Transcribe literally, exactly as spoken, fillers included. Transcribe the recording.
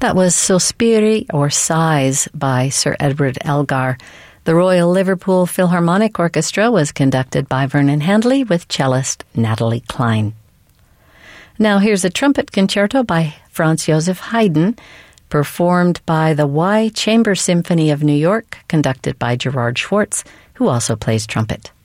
That was Sospiri, or Sighs, by Sir Edward Elgar. The Royal Liverpool Philharmonic Orchestra was conducted by Vernon Handley with cellist Natalie Klein. Now here's a trumpet concerto by Franz Joseph Haydn, performed by the Y Chamber Symphony of New York, conducted by Gerard Schwartz, who also plays trumpet.